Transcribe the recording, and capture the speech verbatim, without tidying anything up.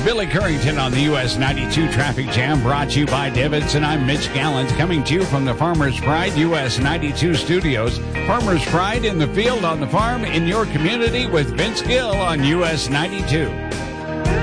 Billy Currington on the U S ninety-two Traffic Jam, brought to you by Davidson. I'm Mitch Gallant, coming to you from the Farmers Pride U S ninety-two studios. Farmers Pride in the field, on the farm, in your community with Vince Gill on U S ninety-two.